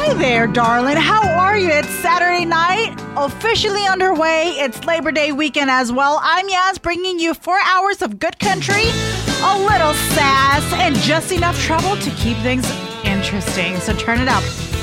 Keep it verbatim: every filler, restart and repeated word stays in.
Hi there, darling. How are you? It's Saturday night, officially underway. It's Labor Day weekend as well. I'm Yaz, bringing you four hours of good country, a little sass, and just enough trouble to keep things interesting. So turn it up.